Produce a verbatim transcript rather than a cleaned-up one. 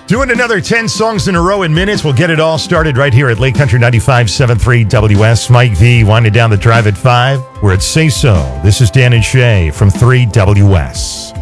Doing another ten songs in a row in minutes. We'll get it all started right here at Lake Country ninety-five point seven three W S. Mike V winding down the drive at five. We're at Say So. This is Dan and Shay from three W S.